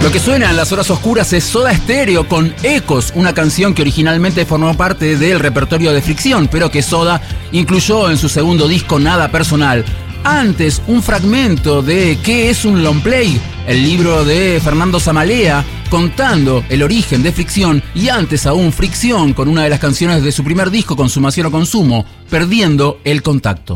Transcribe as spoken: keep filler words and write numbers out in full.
Lo que suena en las horas oscuras es Soda Stereo con Ecos, una canción que originalmente formó parte del repertorio de Fricción, pero que Soda incluyó en su segundo disco Nada Personal. Antes, un fragmento de ¿Qué es un long play?, el libro de Fernando Zamalea, contando el origen de Fricción, y antes aún Fricción con una de las canciones de su primer disco, Consumación o Consumo, Perdiendo el Contacto.